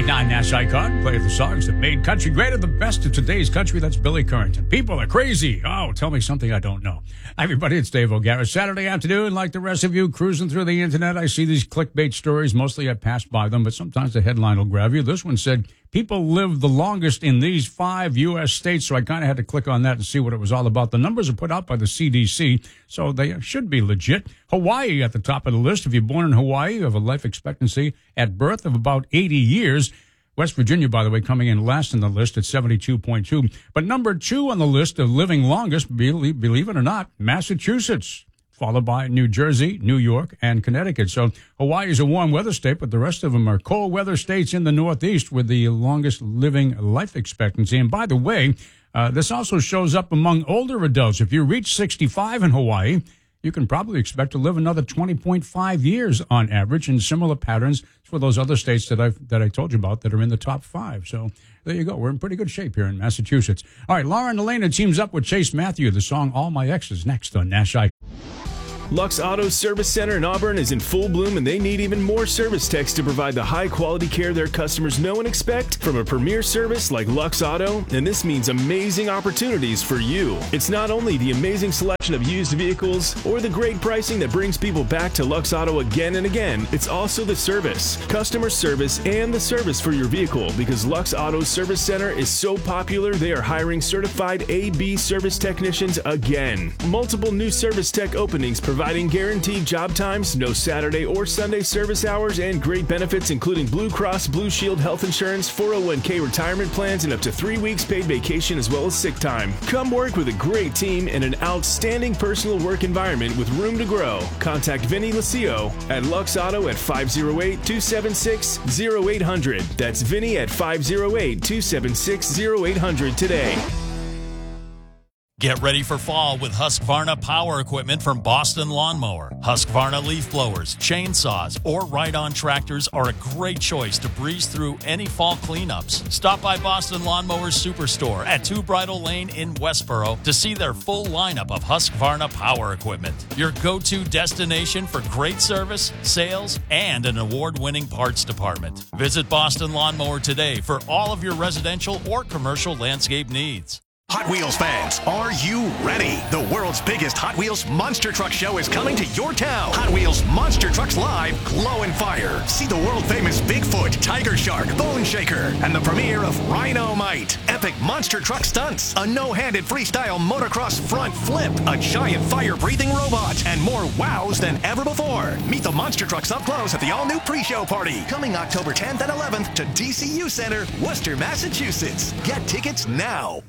98.9 Nash Icon. Play the songs that made country great and the best of today's country. That's Billy Currington. People are crazy. Oh, tell me something I don't know. Hi, everybody. It's Dave O'Gara. Saturday afternoon, like the rest of you, cruising through the internet. I see these clickbait stories. Mostly I pass by them, but sometimes the headline will grab you. This one said, people live the longest in these 5 U.S. states, so I kind of had to click on that and see what it was all about. The numbers are put out by the CDC, so they should be legit. Hawaii at the top of the list. If you're born in Hawaii, you have a life expectancy at birth of about 80 years. West Virginia, by the way, coming in last in the list at 72.2. But number 2 on the list of living longest, believe it or not, Massachusetts, followed by New Jersey, New York, and Connecticut. So Hawaii is a warm weather state, but the rest of them are cold weather states in the Northeast with the longest living life expectancy. And by the way, this also shows up among older adults. If you reach 65 in Hawaii, you can probably expect to live another 20.5 years on average, and similar patterns for those other states that I told you about that are in the top 5. So there you go. We're in pretty good shape here in Massachusetts. All right, Lauren Elena teams up with Chase Matthew. The song All My Exes next on Nash Icon. Lux Auto Service Center in Auburn is in full bloom, and they need even more service techs to provide the high-quality care their customers know and expect from a premier service like Lux Auto, and this means amazing opportunities for you. It's not only the amazing selection of used vehicles or the great pricing that brings people back to Lux Auto again and again, it's also the service, customer service, and the service for your vehicle, because Lux Auto Service Center is so popular they are hiring certified A/B service technicians again. Multiple new service tech openings providing guaranteed job times, no Saturday or Sunday service hours, and great benefits including Blue Cross Blue Shield health insurance, 401k retirement plans, and up to 3 weeks paid vacation as well as sick time. Come work with a great team in an outstanding personal work environment with room to grow. Contact Vinny Lucio at Lux Auto at 508-276-0800. That's Vinny at 508-276-0800 today. Get ready for fall with Husqvarna power equipment from Boston Lawnmower. Husqvarna leaf blowers, chainsaws, or ride-on tractors are a great choice to breeze through any fall cleanups. Stop by Boston Lawnmower's Superstore at 2 Bridle Lane in Westboro to see their full lineup of Husqvarna power equipment. Your go-to destination for great service, sales, and an award-winning parts department. Visit Boston Lawnmower today for all of your residential or commercial landscape needs. Hot Wheels fans, are you ready? The world's biggest Hot Wheels Monster Truck Show is coming to your town. Hot Wheels Monster Trucks Live, Glow and Fire. See the world-famous Bigfoot, Tiger Shark, Bone Shaker, and the premiere of Rhino-Mite. Epic monster truck stunts, a no-handed freestyle motocross front flip, a giant fire-breathing robot, and more wows than ever before. Meet the monster trucks up close at the all-new pre-show party, coming October 10th and 11th to DCU Center, Worcester, Massachusetts. Get tickets now.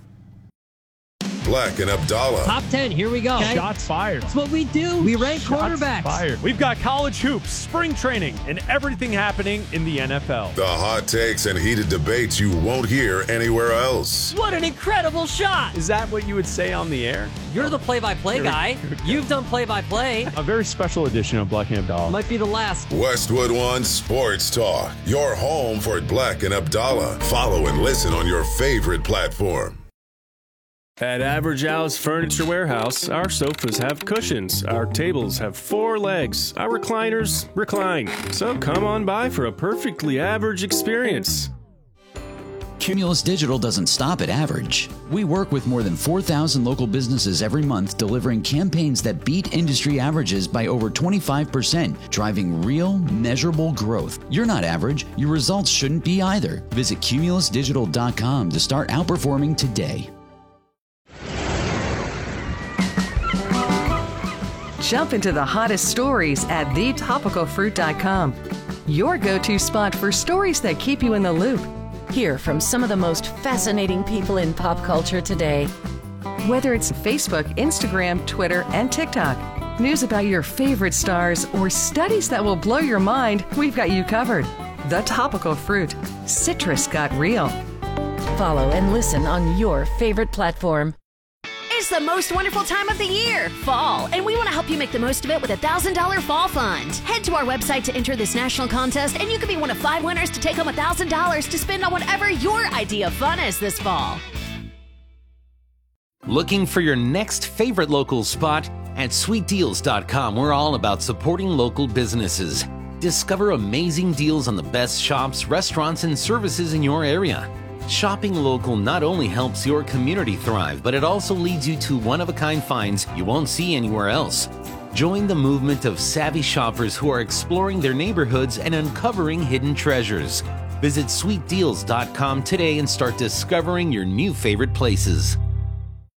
Black and Abdallah. Top 10, here we go. Okay. Shots fired. That's what we do. We rank quarterbacks. Fired. We've got college hoops, spring training, and everything happening in the NFL. The hot takes and heated debates you won't hear anywhere else. What an incredible shot. Is that what you would say on the air? You're the play-by-play guy. You've done play-by-play. A very special edition of Black and Abdallah. Might be the last. Westwood One Sports Talk. Your home for Black and Abdallah. Follow and listen on your favorite platform. At Average Al's Furniture Warehouse, our sofas have cushions, our tables have 4 legs, our recliners recline. So come on by for a perfectly average experience. Cumulus Digital doesn't stop at average. We work with more than 4,000 local businesses every month, delivering campaigns that beat industry averages by over 25%, driving real, measurable growth. You're not average. Your results shouldn't be either. Visit cumulusdigital.com to start outperforming today. Jump into the hottest stories at thetopicalfruit.com. Your go-to spot for stories that keep you in the loop. Hear from some of the most fascinating people in pop culture today. Whether it's Facebook, Instagram, Twitter, and TikTok, news about your favorite stars, or studies that will blow your mind, we've got you covered. The Topical Fruit. Citrus got real. Follow and listen on your favorite platform. It's the most wonderful time of the year, fall, and we want to help you make the most of it with a $1,000 fall fund. Head to our website to enter this national contest, and you could be one of 5 winners to take home $1,000 to spend on whatever your idea of fun is this fall. Looking for your next favorite local spot? At sweetdeals.com, we're all about supporting local businesses. Discover amazing deals on the best shops, restaurants, and services in your area. Shopping local not only helps your community thrive, but it also leads you to one-of-a-kind finds you won't see anywhere else. Join the movement of savvy shoppers who are exploring their neighborhoods and uncovering hidden treasures. Visit sweetdeals.com today and start discovering your new favorite places.